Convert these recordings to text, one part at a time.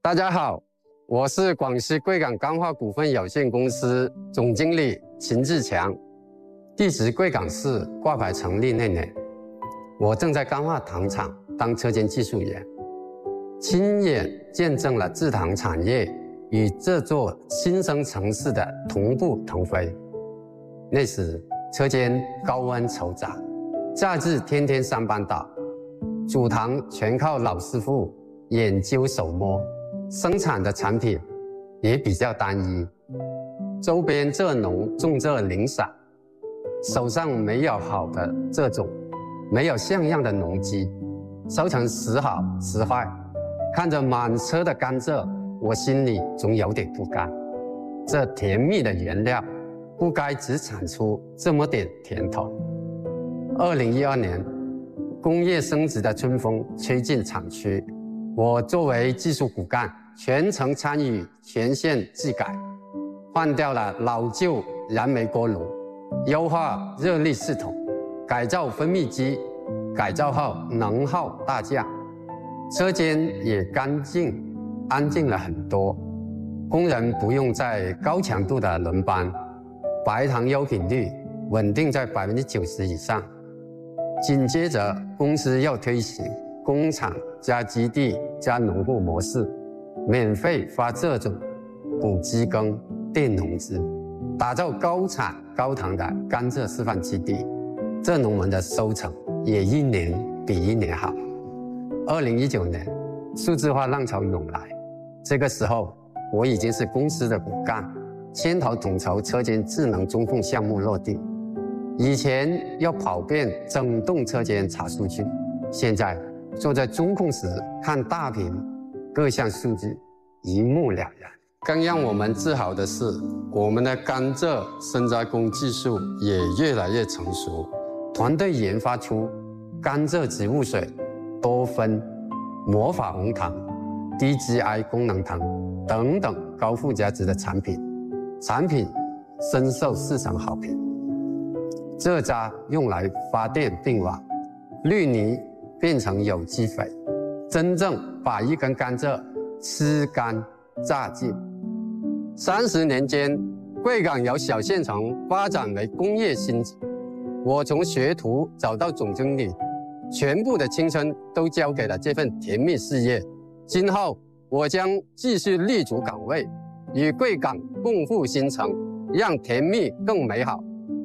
大家好，我是广西贵港钢化股份有限公司总经理秦志强。地址贵港市，挂牌成立那年，我正在钢化糖厂当车间技术员，亲眼见证了制糖产业与这座新生城市的同步腾飞。那时车间高温稠杂，假日天天上班倒，煮糖全靠老师傅研究手摸，生产的产品也比较单一，周边蔗农种蔗零散，手上没有好的蔗种，没有像样的农机，收成时好时坏。看着满车的甘蔗，我心里总有点不甘。这甜蜜的原料不该只产出这么点甜头。2012年，工业升级的春风吹进厂区，我作为技术骨干，全程参与全线技改，换掉了老旧燃煤锅炉，优化热力系统，改造分泌机，改造后能耗大降，车间也干净安静了很多，工人不用再高强度的轮班，白糖优品率稳定在90%以上。紧接着，公司又推行工厂加基地加农户模式，免费发蔗种、补机耕、佃农资，打造高产高糖的甘蔗示范基地。蔗农们的收成也一年比一年好。2019年，数字化浪潮涌来，这个时候我已经是公司的骨干，牵头统筹车间智能中控项目落地。以前要跑遍整栋车间查数据，现在坐在中控时看大屏，各项数据一目了然。更让我们自豪的是，我们的甘蔗深加工技术也越来越成熟，团队研发出甘蔗植物水、多酚、魔法红糖、低 GI 功能糖等等高附加值的产品深受市场好评。蔗渣用来发电并网，绿泥变成有机肥，真正把一根甘蔗吃干榨净。30年间，贵港由小县城发展为工业星级。我从学徒找到总经理，全部的青春都交给了这份甜蜜事业。今后我将继续立足岗位，与贵港共赴新城，让甜蜜更美好。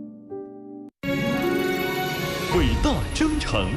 伟大征程。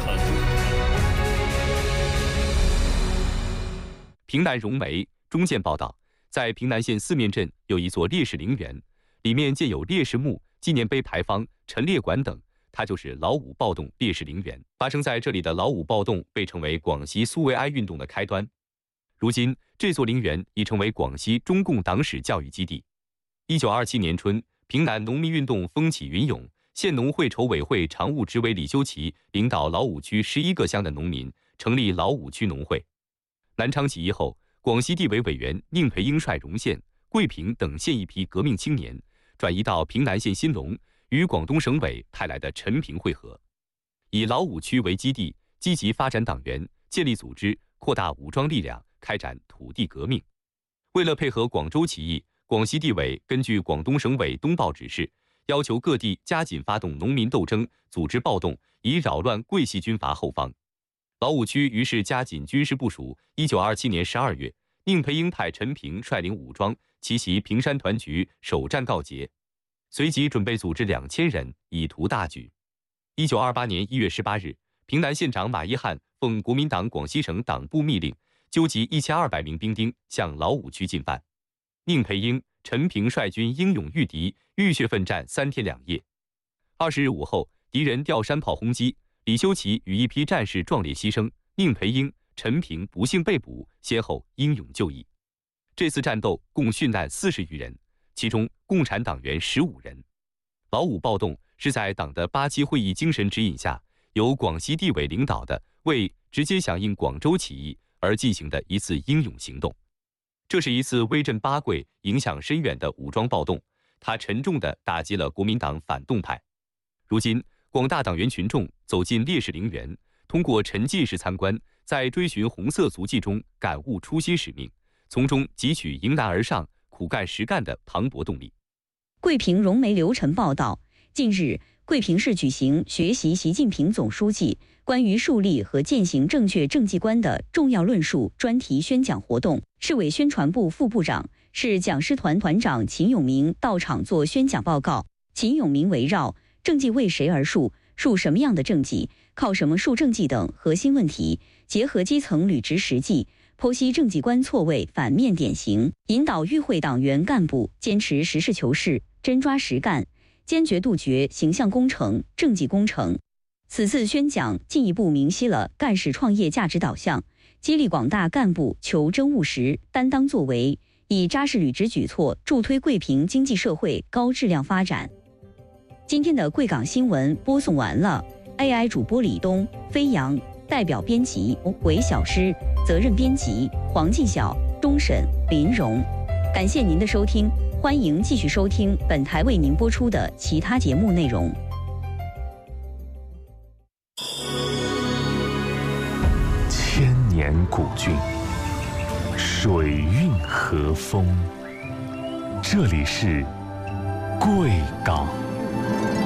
平南荣煤中建报道，在平南县四面镇有一座烈士陵园，里面建有烈士墓、纪念碑牌坊、陈列馆等，它就是老五暴动烈士陵园。发生在这里的老五暴动被称为广西苏维埃运动的开端。如今，这座陵园已成为广西中共党史教育基地。1927年春，平南农民运动风起云涌，县农会筹委会常务执委李修齐领导老五区11个乡的农民成立老五区农会。南昌起义后，广西地委委员宁培英率荣县、桂平等县一批革命青年转移到平南县新隆，与广东省委派来的陈平会合，以老五区为基地，积极发展党员，建立组织，扩大武装力量，开展土地革命。为了配合广州起义，广西地委根据广东省委东报指示，要求各地加紧发动农民斗争，组织暴动，以扰乱桂系军阀后方。老五区于是加紧军事部署。1927年12月，宁培英派陈平率领武装奇袭平山团局，首战告捷。随即准备组织2000人，以图大举。1928年1月18日，平南县长马一汉奉国民党广西省党部密令，纠集1200名兵丁向老五区进犯。宁培英、陈平率军英勇御敌，浴血奋战3天2夜。20日午后，敌人调山炮轰击，李修齐与一批战士壮烈牺牲，宁培英、陈平不幸被捕，先后英勇就义。这次战斗共殉难40余人，其中共产党员15人。老五暴动是在党的8期会议精神指引下，由广西地委领导的为直接响应广州起义而进行的一次英勇行动。这是一次威震八桂、影响深远的武装暴动，它沉重地打击了国民党反动派。如今，广大党员群众走进烈士陵园，通过沉浸式参观，在追寻红色足迹中感悟初心使命， 从中汲取迎难而上、苦干实干的磅礴动力。 桂平融媒流程报道，近日，桂平市举行学习习近平总书记关于树立和践行正确政绩观的重要论述专题宣讲活动。市委宣传部副部长、市讲师团团长秦永明到场做宣讲报告。秦永明围绕政绩为谁而树、树什么样的政绩、靠什么树政绩等核心问题，结合基层履职实际，剖析政绩观错位反面典型，引导与会党员干部坚持实事求是、真抓实干，坚决杜绝形象工程、政绩工程。此次宣讲进一步明晰了干事创业价值导向，激励广大干部求真务实、担当作为，以扎实履职举措助推桂平经济社会高质量发展。今天的贵港新闻播送完了 ，AI 主播李东、飞扬，代表编辑韦小诗，责任编辑黄继晓、钟审、林荣。感谢您的收听，欢迎继续收听本台为您播出的其他节目内容。 千年古郡，水韵和风，这里是贵港。